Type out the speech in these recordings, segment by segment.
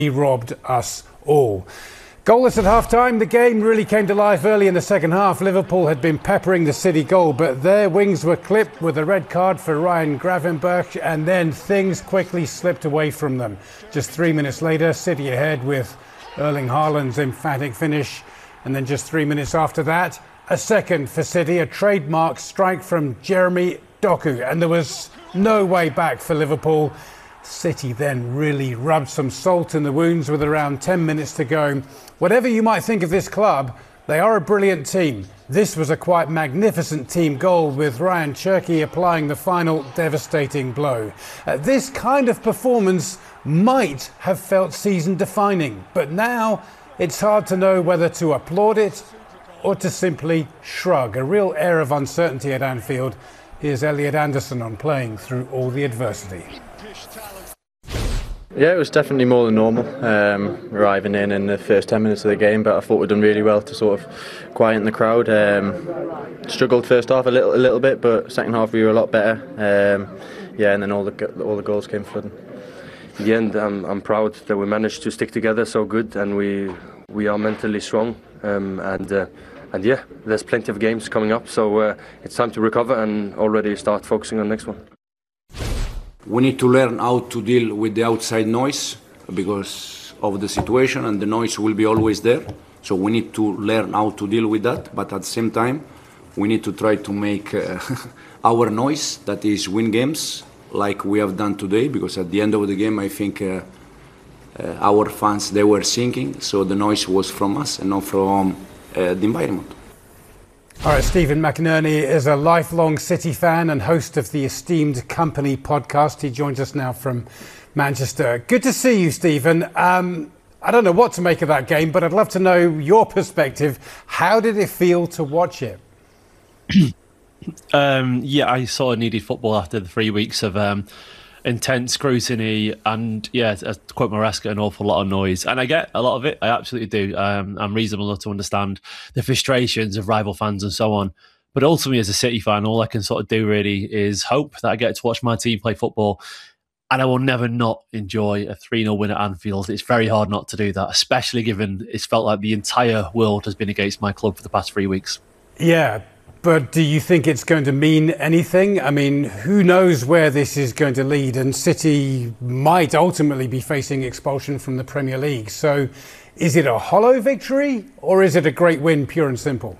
He robbed us all. Goalless at half-time, the game really came to life early in the second half. Liverpool had been peppering the City goal, but their wings were clipped with a red card for Ryan Gravenberch, and then things quickly slipped away from them. Just 3 minutes later, City ahead with Erling Haaland's emphatic finish, and then just 3 minutes after that, a second for City, a trademark strike from Jeremy Doku, and there was no way back for Liverpool. City then really rubbed some salt in the wounds with around 10 minutes to go. Whatever you might think of this club, they are a brilliant team. This was a quite magnificent team goal with Ryan Cherki applying the final devastating blow. This kind of performance might have felt season defining, but now it's hard to know whether to applaud it or to simply shrug. A real air of uncertainty at Anfield. Here's Elliot Anderson on playing through all the adversity. Yeah, it was definitely more than normal, arriving in the first 10 minutes of the game, but I thought we'd done really well to sort of quieten the crowd. Struggled first half a little bit, but second half we were a lot better. And then all the goals came flooding. In the end, I'm proud that we managed to stick together so good, and we are mentally strong. And yeah, there's plenty of games coming up, so it's time to recover and already start focusing on the next one. We need to learn how to deal with the outside noise because of the situation, and the noise will be always there. So we need to learn how to deal with that, but at the same time, we need to try to make our noise, that is win games, like we have done today, because at the end of the game, I think our fans, they were singing, so the noise was from us and not from the environment. All right, Stephen McInerney is a lifelong City fan and host of the esteemed Company podcast. He joins us now from Manchester. Good to see you, Stephen. I don't know what to make of that game, but I'd love to know your perspective. How did it feel to watch it? I sort of needed football after the 3 weeks of intense scrutiny and, to quote Maresca, an awful lot of noise. And I get a lot of it. I absolutely do. I'm reasonable enough to understand the frustrations of rival fans and so on. But ultimately, as a City fan, all I can sort of do really is hope that I get to watch my team play football. And I will never not enjoy a 3-0 win at Anfield. It's very hard not to do that, especially given it's felt like the entire world has been against my club for the past 3 weeks. Yeah. But do you think it's going to mean anything? I mean, who knows where this is going to lead? And City might ultimately be facing expulsion from the Premier League. So is it a hollow victory or is it a great win, pure and simple?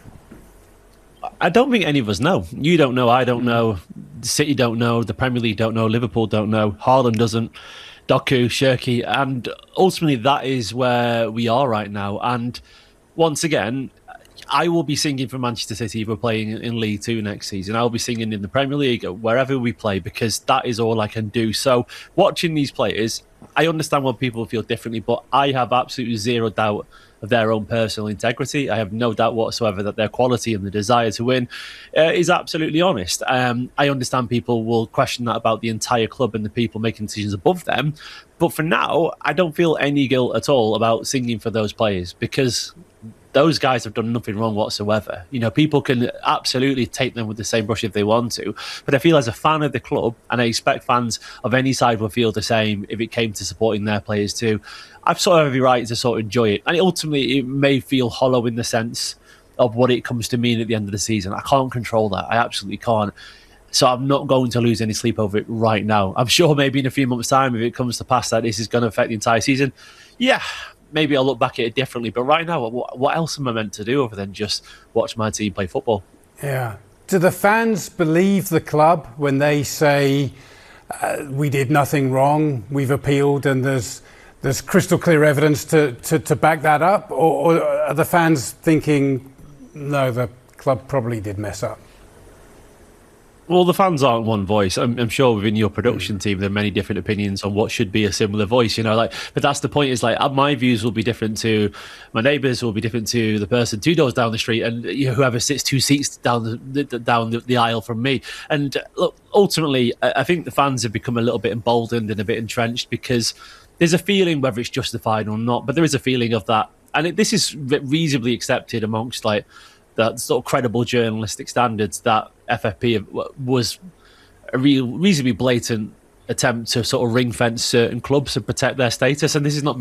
I don't think any of us know. You don't know, I don't know, City don't know, the Premier League don't know, Liverpool don't know, Haaland doesn't, Doku, Cherki. And ultimately that is where we are right now. And once again, I will be singing for Manchester City if we're playing in League Two next season. I'll be singing in the Premier League, wherever we play, because that is all I can do. So watching these players, I understand why people feel differently, but I have absolutely zero doubt of their own personal integrity. I have no doubt whatsoever that their quality and the desire to win is absolutely honest. I understand people will question that about the entire club and the people making decisions above them. But for now, I don't feel any guilt at all about singing for those players because those guys have done nothing wrong whatsoever. You know, people can absolutely take them with the same brush if they want to. But I feel as a fan of the club, and I expect fans of any side will feel the same if it came to supporting their players too, I've sort of every right to sort of enjoy it. And ultimately, it may feel hollow in the sense of what it comes to mean at the end of the season. I can't control that. I absolutely can't. So I'm not going to lose any sleep over it right now. I'm sure maybe in a few months' time, if it comes to pass that this is going to affect the entire season, maybe I'll look back at it differently. But right now, what else am I meant to do other than just watch my team play football? Yeah. Do the fans believe the club when they say we did nothing wrong, we've appealed, and there's crystal clear evidence to back that up? Or are the fans thinking, no, the club probably did mess up? Well, the fans aren't one voice. I'm sure within your production team there are many different opinions on what should be a similar voice, you know, but that's the point, is my views will be different to my neighbours, will be different to the person 2 doors down the street, and whoever sits 2 seats down the aisle from me. And look, ultimately I think the fans have become a little bit emboldened and a bit entrenched because there's a feeling, whether it's justified or not, but there is a feeling of that, and this is reasonably accepted amongst that sort of credible journalistic standards, that FFP was a reasonably blatant attempt to sort of ring fence certain clubs and protect their status. And this is not